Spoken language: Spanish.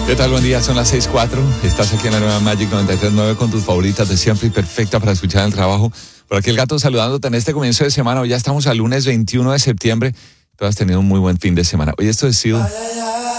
¿Qué tal? Buen día, son las 6:04. Estás aquí en la nueva Magic 93.9 con tus favoritas de siempre y perfecta para escuchar en el trabajo. Por aquí el gato saludándote en este comienzo de semana. Hoy ya estamos al lunes 21 de septiembre. Tú has tenido un muy buen fin de semana. Oye, esto es Seal.